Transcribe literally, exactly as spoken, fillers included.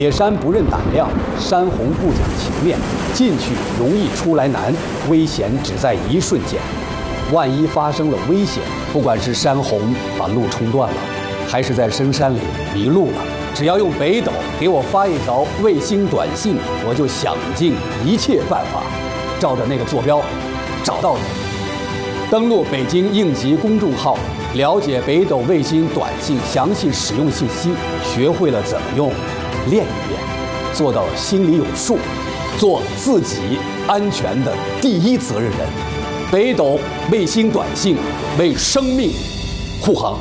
野山不认胆量，山洪不讲情面，进去容易出来难，危险只在一瞬间。万一发生了危险，不管是山洪把路冲断了，还是在深山里迷路了，只要用北斗给我发一条卫星短信，我就想尽一切办法，照着那个坐标找到你。登录北京应急公众号，了解北斗卫星短信详细使用信息，学会了怎么用。 练一练，做到心里有数，做自己安全的第一责任人。北斗卫星短信为生命护航。